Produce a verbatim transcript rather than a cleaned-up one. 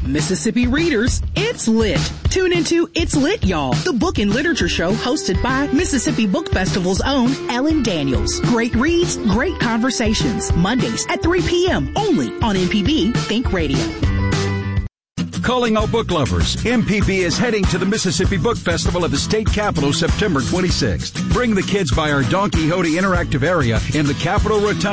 Mississippi readers, it's lit. Tune into It's Lit, Y'all, the book and literature show hosted by Mississippi Book Festival's own Ellen Daniels. Great reads, great conversations. Mondays at three p.m. only on M P B Think Radio. Calling all book lovers, M P B is heading to the Mississippi Book Festival at the state capitol September twenty-sixth. Bring the kids by our Don Quixote interactive area in the Capitol Rotunda